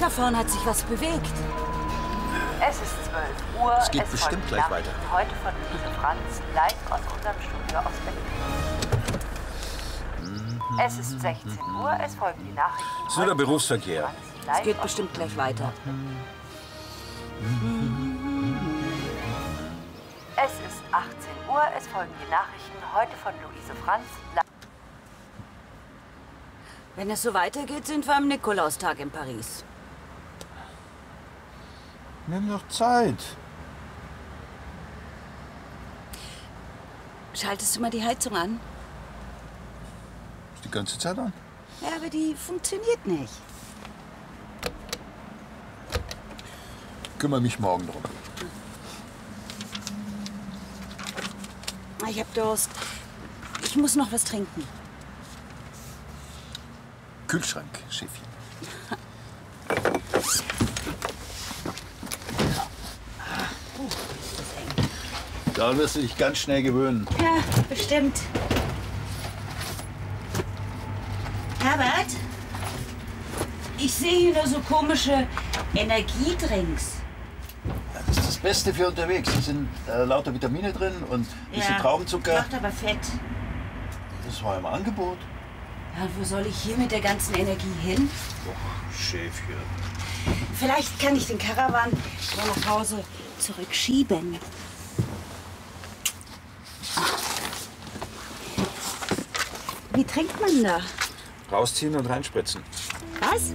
Da vorne hat sich was bewegt. Es ist 12 Uhr. Es geht bestimmt gleich weiter. Heute von Luise Franz, live aus unserem Studio aus Berlin. Es ist 16 Uhr. Es folgen die Nachrichten. Es ist nur der Berufsverkehr. Es geht bestimmt gleich weiter. Es ist 18 Uhr. Es folgen die Nachrichten. Heute von Luise Franz. Wenn es so weitergeht, sind wir am Nikolaustag in Paris. Nimm doch Zeit. Schaltest du mal die Heizung an? Ist die ganze Zeit an? Ja, aber die funktioniert nicht. Kümmere mich morgen drum. Ich hab Durst. Ich muss noch was trinken. Kühlschrank, Chefin. Da wirst du dich ganz schnell gewöhnen. Ja, bestimmt. Herbert? Ich sehe hier nur so komische Energiedrinks. Das ist das Beste für unterwegs. Da sind lauter Vitamine drin und ein bisschen Traubenzucker. Macht aber fett. Das war im Angebot. Ja, wo soll ich hier mit der ganzen Energie hin? Och, Schäfchen. Vielleicht kann ich den Karawan nach Hause zurückschieben. Wie trinkt man da? Rausziehen und reinspritzen. Was?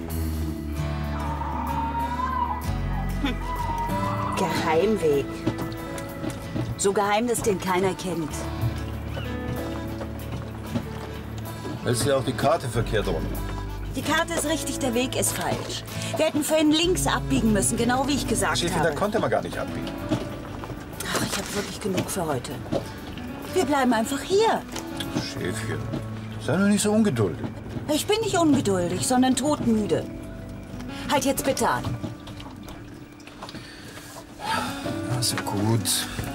Geheimweg. So geheim, dass den keiner kennt. Da ist ja auch die Karte verkehrt rum. Die Karte ist richtig, der Weg ist falsch. Wir hätten vorhin links abbiegen müssen, genau wie ich gesagt Chefin, habe. da konnte man gar nicht abbiegen. Ach, ich habe wirklich genug für heute. Wir bleiben einfach hier. Schäfchen, sei doch nicht so ungeduldig. Ich bin nicht ungeduldig, sondern todmüde. Halt jetzt bitte an. Also gut.